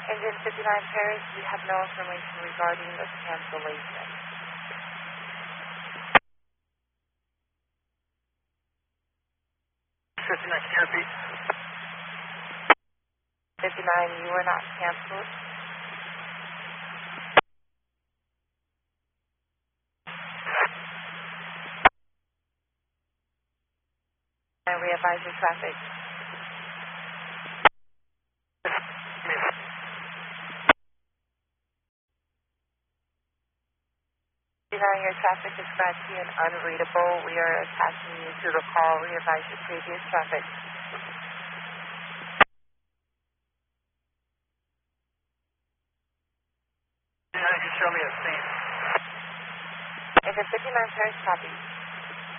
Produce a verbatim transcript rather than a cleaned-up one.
Engine fifty-nine Paris, we have no information regarding the cancellation. fifty-nine, can you repeat? fifty-nine, you were not canceled. And re-advise your traffic. fifty-nine, your traffic is scratchy and unreadable. We are attaching you to the call. Re-advise your previous traffic. Can you show me a scene? Engine fifty-nine Paris, copy.